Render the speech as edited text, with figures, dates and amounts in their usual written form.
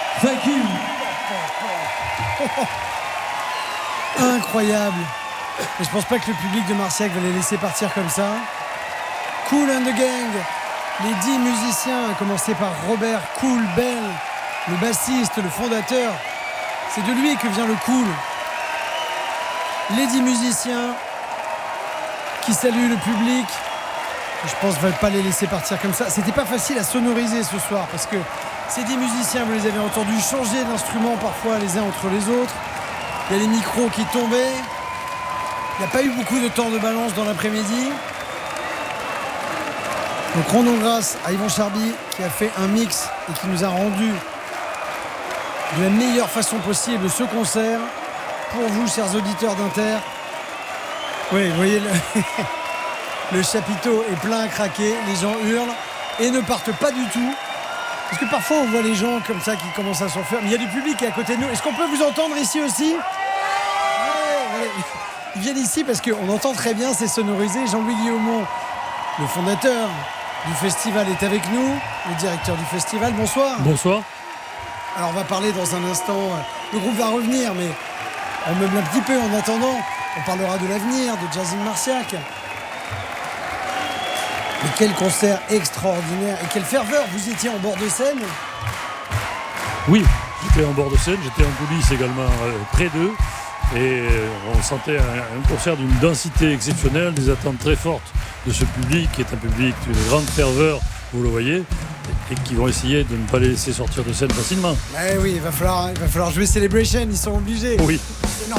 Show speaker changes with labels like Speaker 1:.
Speaker 1: Thank you.
Speaker 2: Incroyable. Et je pense pas que le public de Marciac va les laisser partir comme ça. Kool and the Gang, les 10 musiciens, à commencer par Robert Kool Bell, le bassiste, le fondateur. C'est de lui que vient le cool. Les 10 musiciens qui saluent le public. Je pense qu'ils ne veulent pas les laisser partir comme ça. C'était pas facile à sonoriser ce soir parce que ces 10 musiciens, vous les avez entendus changer d'instruments parfois les uns entre les autres. Il y a les micros qui tombaient. Il n'y a pas eu beaucoup de temps de balance dans l'après-midi. Donc rendons grâce à Yvon Charby qui a fait un mix et qui nous a rendu de la meilleure façon possible ce concert pour vous, chers auditeurs d'Inter. Oui, vous voyez, le chapiteau est plein à craquer, les gens hurlent et ne partent pas du tout. Parce que parfois on voit les gens comme ça qui commencent à s'enfuir. Mais il y a du public qui est à côté de nous. Est-ce qu'on peut vous entendre ici aussi ? Ouais. Ils viennent ici parce qu'on entend très bien, c'est sonorisé. Jean-Louis Guillaumont, le fondateur du festival, est avec nous, le directeur du festival. Bonsoir.
Speaker 3: Bonsoir.
Speaker 2: Alors on va parler dans un instant, le groupe va revenir, mais on meuble un petit peu en attendant. On parlera de l'avenir, de Jazzin Marciac. Mais quel concert extraordinaire et quelle ferveur. Vous étiez en bord de scène ?
Speaker 3: Oui, j'étais en bord de scène, j'étais en coulisses également près d'eux. Et on sentait un concert d'une densité exceptionnelle, des attentes très fortes de ce public, qui est un public d'une grande ferveur, vous le voyez, et qui vont essayer de ne pas les laisser sortir de scène facilement.
Speaker 2: Eh oui, il va falloir jouer Celebration, ils sont obligés.
Speaker 3: Oui.